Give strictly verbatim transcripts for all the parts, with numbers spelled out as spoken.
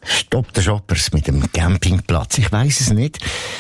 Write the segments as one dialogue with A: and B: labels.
A: Stopp der Shoppers mit dem Campingplatz. Ich weiss es nicht.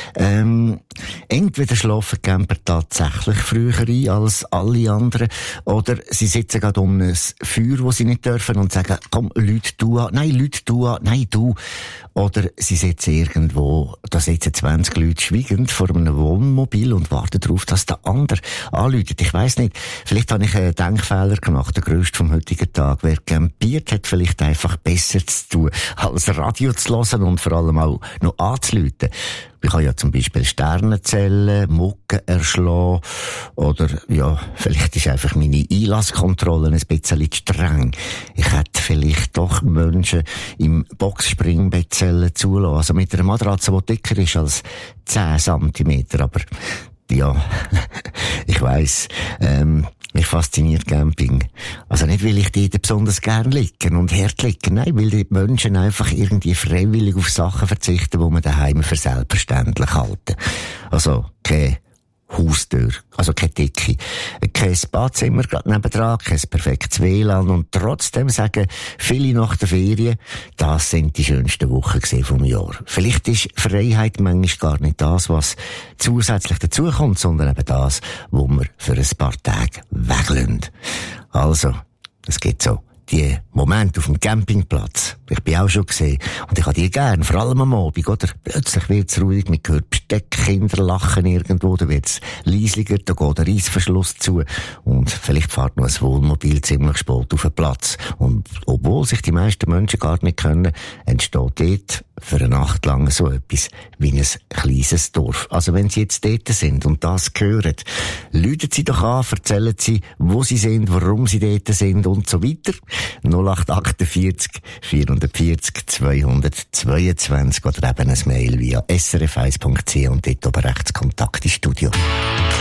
A: Ähm, entweder schlafen Camper tatsächlich früher ein als alle anderen, oder sie sitzen gerade um ein Feuer, wo sie nicht dürfen, und sagen, komm, Leute, du an. Nein, Leute, du an. Nein, du. Oder sie sitzen irgendwo, da sitzen zwanzig Leute schweigend vor einem Wohnmobil und warten darauf, dass der andere anläutet. Ich weiss nicht. Vielleicht habe ich einen Denkfehler gemacht, der grösste vom heutigen Tag. Wer campiert, hat vielleicht einfach besser zu tun, als Radio zu hören und vor allem auch noch anzuläuten. Ich kann ja zum Beispiel Sterne zählen, Mucken erschlagen, oder, ja, vielleicht ist einfach meine Einlasskontrolle ein bisschen zu streng. Ich hätte vielleicht doch Menschen im Boxspringbett zulassen, also mit einer Matratze, die dicker ist als zehn Zentimeter, aber, ja, ich weiss, ähm, mich fasziniert Camping. Also nicht, weil ich dort besonders gern liegen und hart liegen. Nein, weil die Menschen einfach irgendwie freiwillig auf Sachen verzichten, die man daheim für selbstverständlich halten. Also, keine Haustür, also keine Dicke, kein Badzimmer gerade nebendran, kein perfektes W L A N, und trotzdem sagen viele nach der Ferien, das sind die schönsten Wochen vom Jahr. Vielleicht ist Freiheit manchmal gar nicht das, was zusätzlich dazukommt, sondern eben das, wo wir für ein paar Tage weglassen. Also, es gibt so die Momente auf dem Campingplatz. Ich bin auch schon gesehen. Und ich habe die gern, vor allem am Abend, oder? Plötzlich wird's ruhig, man hört Besteck, Kinder lachen irgendwo, da wird's leislicher, da geht der Reissverschluss zu. Und vielleicht fährt noch ein Wohnmobil ziemlich spät auf den Platz. Und obwohl sich die meisten Menschen gar nicht können, entsteht dort für eine Nacht lang so etwas wie ein kleines Dorf. Also wenn Sie jetzt dort sind und das hören, läuten Sie doch an, erzählen Sie, wo Sie sind, warum Sie dort sind und so weiter. null acht achtundvierzig, vierhundertvierzig, zweihundertzweiundzwanzig oder eben ein Mail via s r f eins punkt c h und dort oben rechts Kontakt ins Studio.